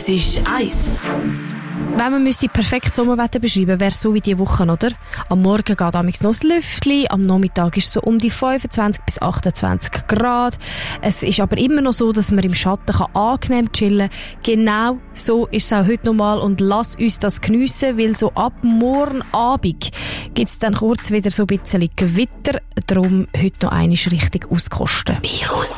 Das ist 1. Wenn man perfekt Sommerwetter beschreiben, wäre es so wie diese Woche, oder? Am Morgen geht amigs noch das Lüftchen, am Nachmittag ist es so um die 25 bis 28 Grad. Es ist aber immer noch so, dass man im Schatten angenehm chillen kann. Genau so ist es auch heute nochmal und lass uns das geniessen, weil so ab morgen Abend gibt es dann kurz wieder so ein bisschen Gewitter. Darum heute noch einmal richtig auskosten. Virus.